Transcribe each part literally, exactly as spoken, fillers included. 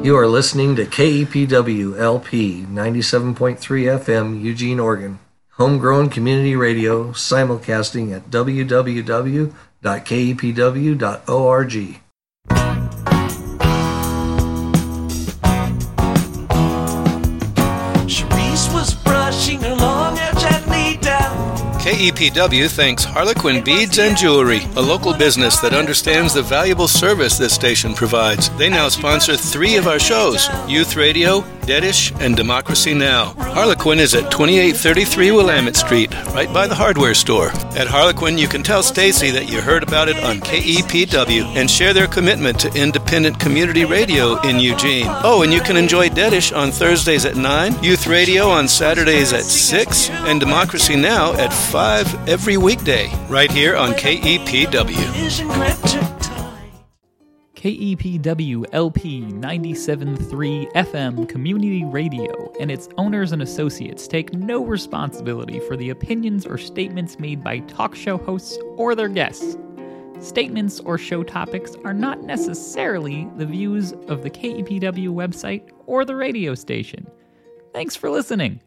You are listening to K E P W L P ninety-seven point three F M, Eugene, Oregon. Homegrown community radio, simulcasting at w w w dot k e p w dot org. Cherise was brushing her long hair gently down. K E P W thanks Harlequin Beads and Jewelry, a local business that understands the valuable service this station provides. They now sponsor three of our shows, Youth Radio, Deadish, and Democracy Now! Harlequin is at twenty-eight thirty-three Willamette Street, right by the hardware store. At Harlequin, you can tell Stacy that you heard about it on K E P W and share their commitment to independent community radio in Eugene. Oh, and you can enjoy Deadish on Thursdays at nine, Youth Radio on Saturdays at six, and Democracy Now! At five every weekday, right here on K E P W. K E P W L P ninety-seven point three F M Community Radio and its owners and associates take no responsibility for the opinions or statements made by talk show hosts or their guests. Statements or show topics are not necessarily the views of the K E P W website or the radio station. Thanks for listening.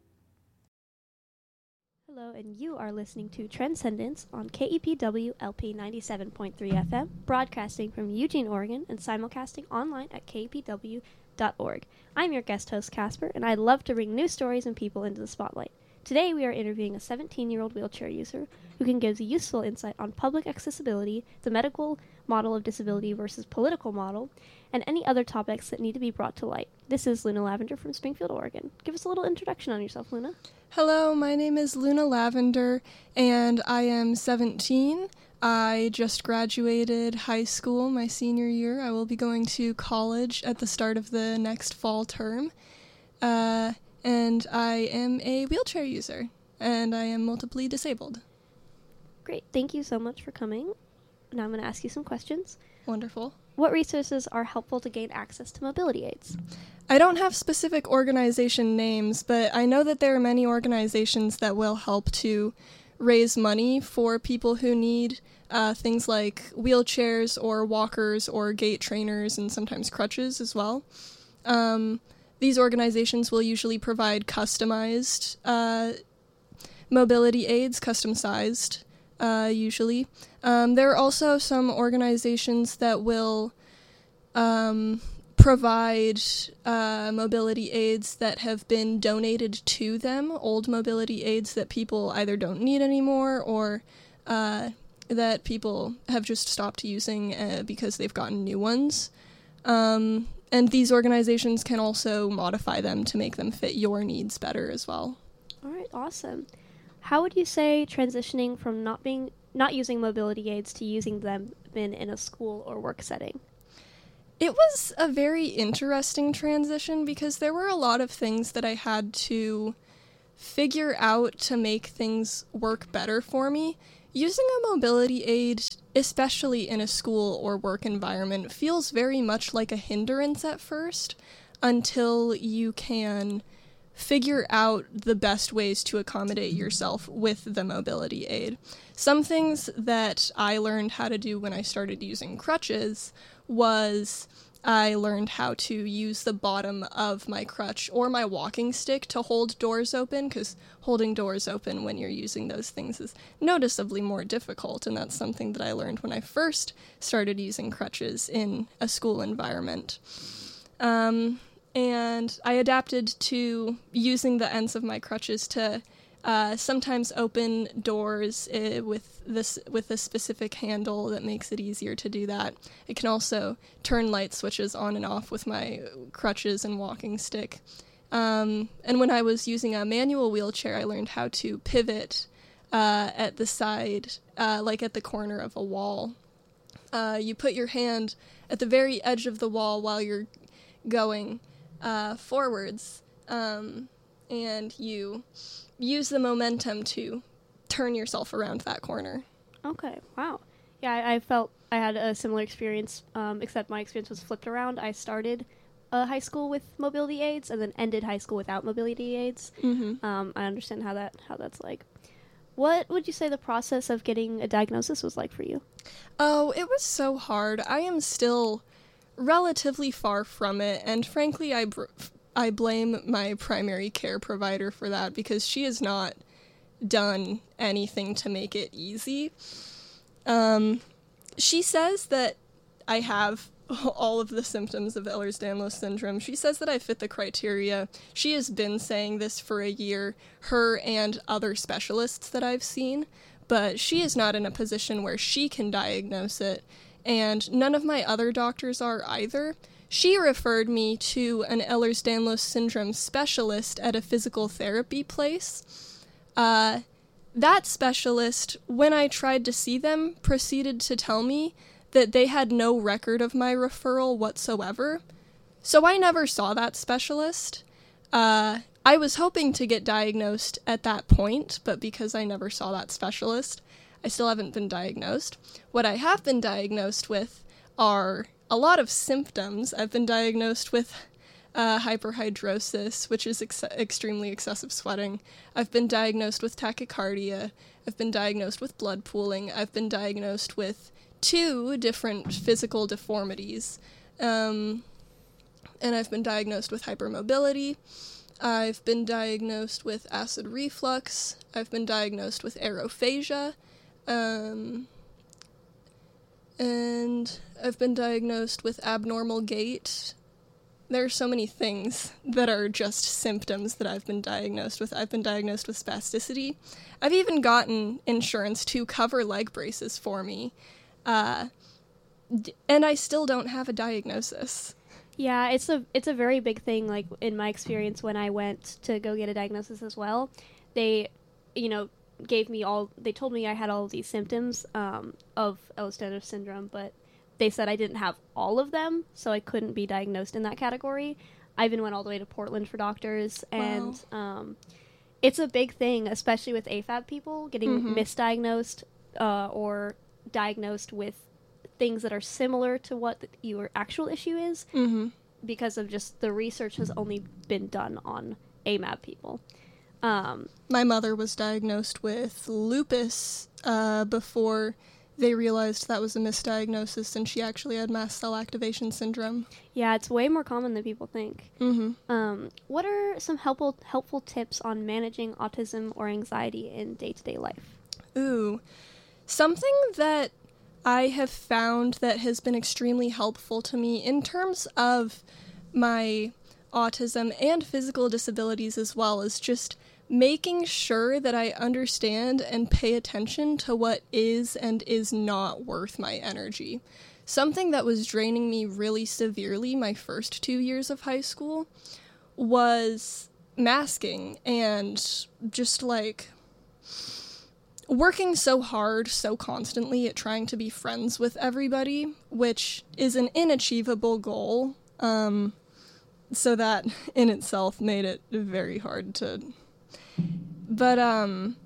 And you are listening to Transcendence on K E P W L P ninety-seven point three F M, broadcasting from Eugene, Oregon, and simulcasting online at k e p w dot org. I'm your guest host, Casper, and I'd love to bring new stories and people into the spotlight. Today we are interviewing a seventeen-year-old wheelchair user who can give useful insight on public accessibility, the medical model of disability versus political model, and any other topics that need to be brought to light. This is Luna Lavender from Springfield, Oregon. Give us a little introduction on yourself, Luna. Hello, my name is Luna Lavender, and I am seventeen. I just graduated high school my senior year. I will be going to college at the start of the next fall term. Uh, and I am a wheelchair user, and I am multiply disabled. Great. Thank you so much for coming. Now I'm going to ask you some questions. Wonderful. What resources are helpful to gain access to mobility aids? I don't have specific organization names, but I know that there are many organizations that will help to raise money for people who need uh, things like wheelchairs or walkers or gait trainers and sometimes crutches as well. Um, these organizations will usually provide customized uh, mobility aids, custom-sized, uh, usually. Um, there are also some organizations that will um, provide uh, mobility aids that have been donated to them, old mobility aids that people either don't need anymore or uh, that people have just stopped using uh, because they've gotten new ones. Um, and these organizations can also modify them to make them fit your needs better as well. All right, awesome. How would you say transitioning from not being not using mobility aids to using them in, in a school or work setting? It was a very interesting transition because there were a lot of things that I had to figure out to make things work better for me. Using a mobility aid, especially in a school or work environment, feels very much like a hindrance at first until you can figure out the best ways to accommodate yourself with the mobility aid. Some things that I learned how to do when I started using crutches was I learned how to use the bottom of my crutch or my walking stick to hold doors open, because holding doors open when you're using those things is noticeably more difficult, and that's something that I learned when I first started using crutches in a school environment. Um, and I adapted to using the ends of my crutches to Uh, sometimes open doors uh, with this with a specific handle that makes it easier to do that. It can also turn light switches on and off with my crutches and walking stick. Um, and when I was using a manual wheelchair, I learned how to pivot uh, at the side, uh, like at the corner of a wall. Uh, you put your hand at the very edge of the wall while you're going uh, forwards, um, and you use the momentum to turn yourself around that corner. Okay, wow. Yeah, I, I felt I had a similar experience, um, except my experience was flipped around. I started uh, high school with mobility aids and then ended high school without mobility aids. Mm-hmm. Um, I understand how that how that's like. What would you say the process of getting a diagnosis was like for you? Oh, it was so hard. I am still relatively far from it, and frankly, I, br- I blame my primary care provider for that, because she has not done anything to make it easy. Um, she says that I have all of the symptoms of Ehlers-Danlos syndrome. She says that I fit the criteria. She has been saying this for a year, her and other specialists that I've seen, but she is not in a position where she can diagnose it, and none of my other doctors are either. She referred me to an Ehlers-Danlos syndrome specialist at a physical therapy place. Uh, that specialist, when I tried to see them, proceeded to tell me that they had no record of my referral whatsoever. So I never saw that specialist. Uh, I was hoping to get diagnosed at that point, but because I never saw that specialist, I still haven't been diagnosed. What I have been diagnosed with are a lot of symptoms. I've been diagnosed with uh, hyperhidrosis, which is ex- extremely excessive sweating. I've been diagnosed with tachycardia. I've been diagnosed with blood pooling. I've been diagnosed with two different physical deformities. Um, and I've been diagnosed with hypermobility. I've been diagnosed with acid reflux. I've been diagnosed with aerophagia. Um, and I've been diagnosed with abnormal gait. There are so many things that are just symptoms that I've been diagnosed with. I've been diagnosed with spasticity. I've even gotten insurance to cover leg braces for me. Uh, and I still don't have a diagnosis. Yeah, it's a it's a very big thing. Like in my experience, when I went to go get a diagnosis as well, they, you know, gave me all. They told me I had all of these symptoms um, of Ehlers-Danlos syndrome, but they said I didn't have all of them, so I couldn't be diagnosed in that category. I even went all the way to Portland for doctors, and Wow. um, it's a big thing, especially with A F A B people getting Mm-hmm. misdiagnosed uh, or diagnosed with things that are similar to what the, your actual issue is, Mm-hmm. because of just the research has only been done on A M A B people. Um, My mother was diagnosed with lupus uh, before they realized that was a misdiagnosis, and she actually had mast cell activation syndrome. yeah, it's way more common than people think. Mm-hmm. Um, what are some helpful helpful tips on managing autism or anxiety in day-to-day life? Ooh. Something that I have found that has been extremely helpful to me in terms of my autism and physical disabilities as well is just making sure that I understand and pay attention to what is and is not worth my energy. Something that was draining me really severely my first two years of high school was masking and just like working so hard, so constantly at trying to be friends with everybody, which is an inachievable goal. Um, so that in itself made it very hard to... But, um...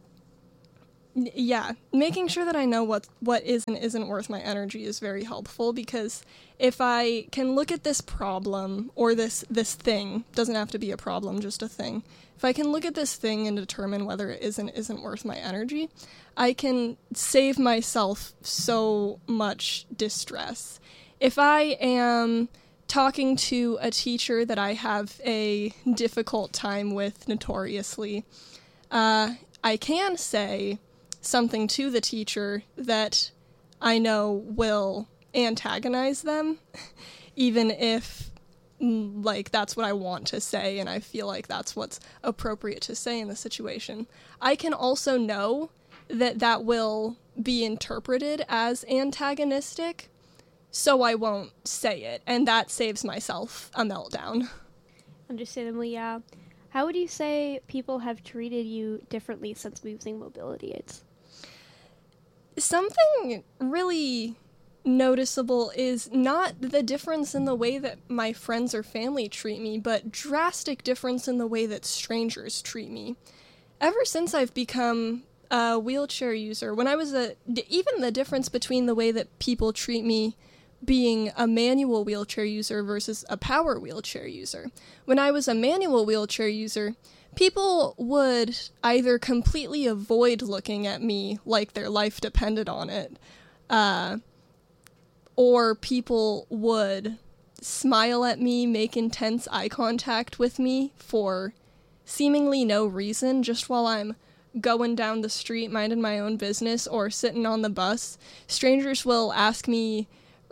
yeah, making sure that I know what what is and isn't worth my energy is very helpful, because if I can look at this problem, or this, this thing, doesn't have to be a problem, just a thing, if I can look at this thing and determine whether it is and isn't worth my energy, I can save myself so much distress. If I am talking to a teacher that I have a difficult time with notoriously, uh, I can say something to the teacher that I know will antagonize them, even if, like, that's what I want to say and I feel like that's what's appropriate to say in the situation. I can also know that that will be interpreted as antagonistic, so I won't say it, and that saves myself a meltdown. Understandably, yeah. How would you say people have treated you differently since losing mobility aids? Something really noticeable is not the difference in the way that my friends or family treat me, but drastic difference in the way that strangers treat me. Ever since I've become a wheelchair user, when I was a, even the difference between the way that people treat me being a manual wheelchair user versus a power wheelchair user. When I was a manual wheelchair user, people would either completely avoid looking at me like their life depended on it, uh, or people would smile at me, make intense eye contact with me for seemingly no reason, just while I'm going down the street minding my own business or sitting on the bus. Strangers will ask me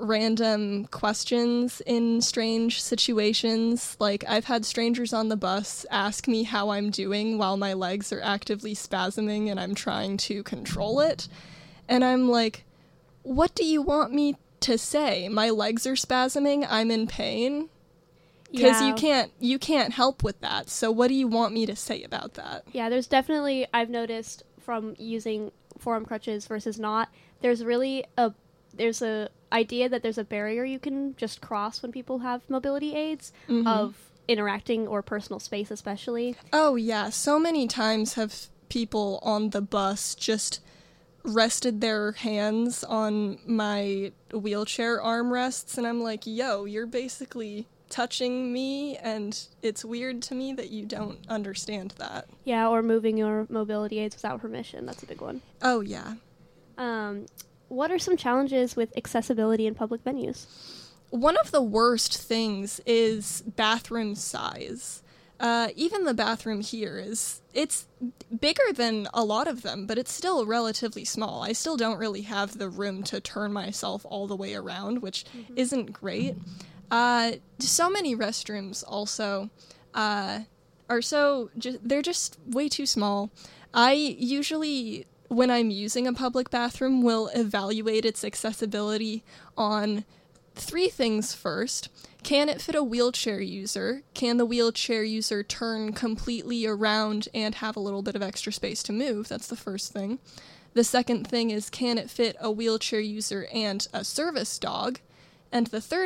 random questions in strange situations. Like, I've had strangers on the bus ask me how I'm doing while my legs are actively spasming and I'm trying to control it. And I'm like, what do you want me to say? My legs are spasming, I'm in pain? Because Yeah. you can't you can't help with that. So what do you want me to say about that? Yeah, there's definitely, I've noticed from using forearm crutches versus not, there's really a, there's a idea that there's a barrier you can just cross when people have mobility aids Mhm. of interacting or personal space especially. Oh yeah, so many times have people on the bus just rested their hands on my wheelchair armrests, and I'm like, yo, you're basically touching me, and it's weird to me that you don't understand that. Yeah, or moving your mobility aids without permission. That's a big one. Oh yeah. Um, what are some challenges with accessibility in public venues? One of the worst things is bathroom size. Uh, even the bathroom here is, it's bigger than a lot of them, but it's still relatively small. I still don't really have the room to turn myself all the way around, which mm-hmm. isn't great. Uh, so many restrooms also uh, are so, ju- they're just way too small. I usually, when I'm using a public bathroom, will evaluate its accessibility on three things first. Can it fit a wheelchair user? Can the wheelchair user turn completely around and have a little bit of extra space to move? That's the first thing. The second thing is, can it fit a wheelchair user and a service dog? And the third